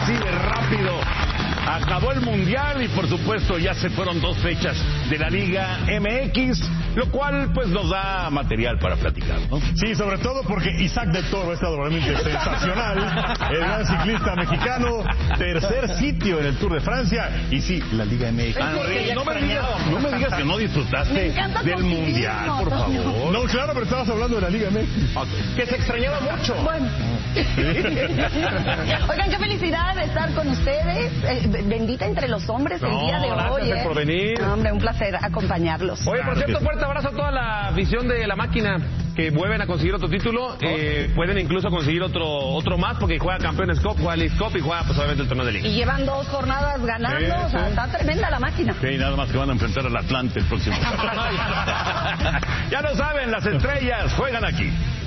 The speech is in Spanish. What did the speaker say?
así de rápido. Acabó el Mundial y por supuesto ya se fueron 2 fechas de la Liga MX, lo cual pues nos da material para platicar, ¿no? Sí, sobre todo porque Isaac del Toro ha estado realmente sensacional, el gran ciclista mexicano, 3er sitio en el Tour de Francia, y sí, la Liga MX. Henry, no me digas que no disfrutaste del Mundial, por favor. No, claro, pero estabas hablando de la Liga MX. Que se extrañaba mucho. Bueno. Oigan, qué felicidad de estar con ustedes. Bendita entre los hombres el día de hoy. Gracias por venir. No, hombre, un placer acompañarlos. Oye, por cierto, fuerte abrazo a toda la afición de La Máquina que vuelven a conseguir otro título. Pueden incluso conseguir otro más porque juega Campeones Cup, juega League Cup y juega pues obviamente el torneo de Liga. Y llevan 2 jornadas ganando, Sí, o sea, sí. está tremenda La Máquina. Sí, nada más que van a enfrentar al Atlante el próximo. Ya lo saben, las estrellas juegan aquí.